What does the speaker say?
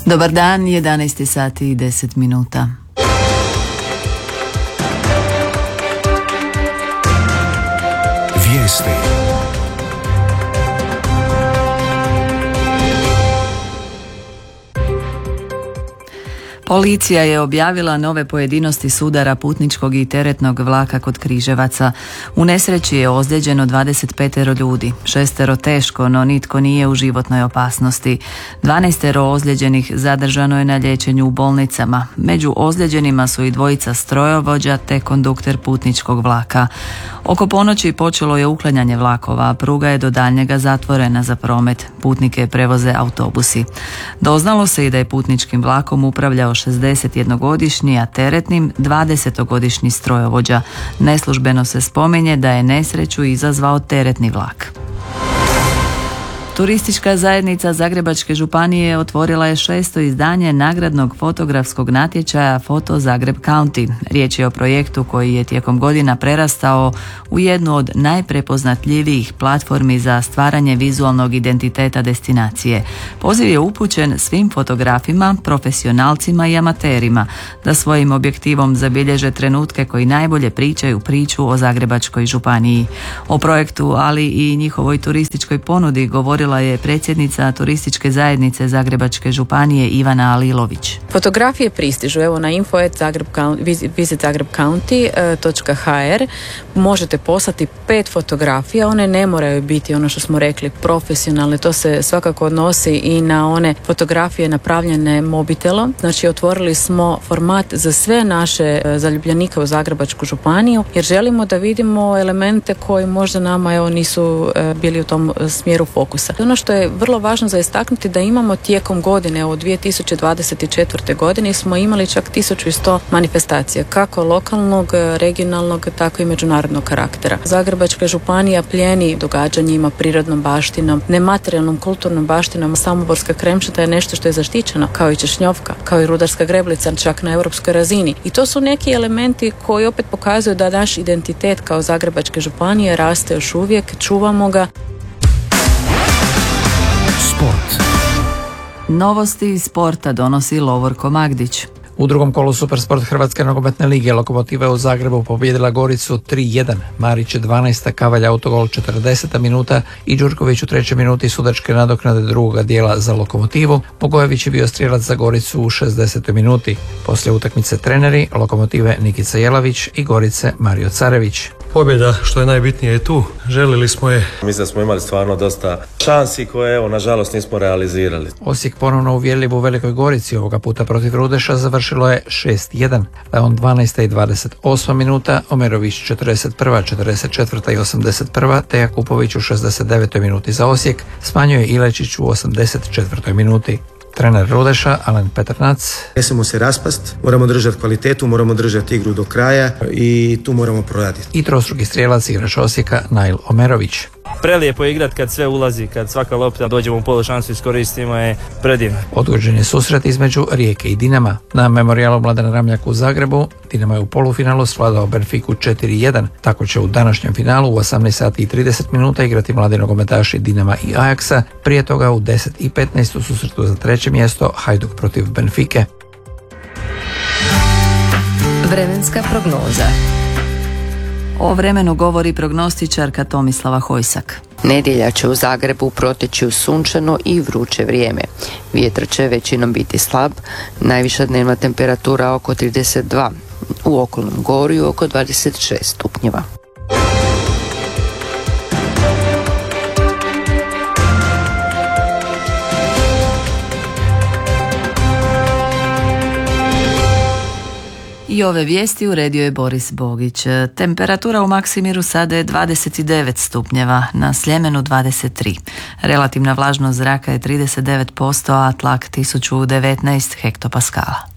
Dobar dan, 11 sati i 10 minuta. Vijesti. Policija je objavila nove pojedinosti sudara putničkog i teretnog vlaka kod Križevaca. U nesreći je ozlijeđeno 25 ljudi, 6 teško, no nitko nije u životnoj opasnosti. 12 ozlijeđenih zadržano je na liječenju u bolnicama. Među ozlijeđenima su i dvojica strojovođa te kondukter putničkog vlaka. Oko ponoći počelo je uklanjanje vlakova, a pruga je do daljnjega zatvorena za promet. Putnike prevoze autobusi. Doznalo se i da je putničkim vlakom upravljao 61-godišnji, a teretnim 20-godišnji strojovođa. Neslužbeno se spominje da je nesreću izazvao teretni vlak. Turistička zajednica Zagrebačke županije otvorila je 6. izdanje nagradnog fotografskog natječaja Foto Zagreb County. Riječ je o projektu koji je tijekom godina prerastao u jednu od najprepoznatljivijih platformi za stvaranje vizualnog identiteta destinacije. Poziv je upućen svim fotografima, profesionalcima i amaterima da svojim objektivom zabilježe trenutke koji najbolje pričaju priču o Zagrebačkoj županiji. O projektu, ali i njihovoj turističkoj ponudi govorila je predsjednica Turističke zajednice Zagrebačke županije Ivana Alilović. Fotografije pristižu evo na info@visitzagrebcounty.hr. Možete poslati 5 fotografija, one ne moraju biti ono što smo rekli profesionalne, to se svakako odnosi i na one fotografije napravljene mobitelom. Znači otvorili smo format za sve naše zaljubljenike u Zagrebačku županiju jer želimo da vidimo elemente koji možda nama nisu bili u tom smjeru fokusa. Ono što je vrlo važno za istaknuti da imamo tijekom godine, od 2024. godine smo imali čak 1100 manifestacija, kako lokalnog, regionalnog, tako i međunarodnog karaktera. Zagrebačka županija plijeni događanjima, prirodnom baštinom, nematerijalnom kulturnom baštinom. Samoborska kremšeta je nešto što je zaštićeno, kao i češnjovka, kao i rudarska greblica, čak na europskoj razini. I to su neki elementi koji opet pokazuju da naš identitet kao Zagrebačke županije raste još uvijek, čuvamo ga. Sport. Novosti iz sporta donosi Lovorko Magdić. U drugom kolu Supersport Hrvatske nogometne lige Lokomotiva u Zagrebu pobijedila Goricu 3-1. Marić 12. Kavalj autogol 40. minuta i Đurković u 3. minuti sudačke nadoknade drugoga dijela za Lokomotivu. Bogojević je bio strijelac za Goricu u 60. minuti. Poslije utakmice treneri Lokomotive Nikica Jelavić i Gorice Mario Carević. Pobjeda, što je najbitnije, je tu. Želili smo je. Mislim da smo imali stvarno dosta šansi koje, nažalost, nismo realizirali. Osijek ponovno uvjerljiv u Velikoj Gorici, ovoga puta protiv Rudeša, završilo je 6-1. Leon 12. i 28. minuta, Omerović 41., 44. i 81. te Jakupović u 69. minuti za Osijek, smanjuje Ilečić u 84. minuti. Trener Rudeša, Alen Petrnac. Ne smijemo se raspast, moramo držati kvalitetu, moramo držati igru do kraja i tu moramo proraditi. I trostruki strijelac igrač Osijeka, Nail Omerović. Prelijepo je igrat kad sve ulazi, kad svaka lopta dođemo u polušansu i iskoristimo je predivno. Odgođen je susret između Rijeke i Dinama. Na memorijalu Mladena Ramljaka u Zagrebu Dinamo je u polufinalu svladao Benfiku 4-1. Tako će u današnjem finalu u 18 sati i 30 minuta igrati mladi nogometaši Dinama i Ajaxa. Prije toga u 10:15 u susretu za 3. mjesto Hajduk protiv Benfike. Vremenska prognoza. O vremenu govori prognostičarka Tomislava Hojsak. Nedjelja će u Zagrebu proteći u sunčano i vruće vrijeme. Vjetar će većinom biti slab, najviša dnevna temperatura oko 32, u okolnom Gorju oko 26 stupnjeva. I ove vijesti uredio je Boris Bogić. Temperatura u Maksimiru sada je 29 stupnjeva, na Sljemenu 23. Relativna vlažnost zraka je 39%, a tlak 1019 hektopaskala.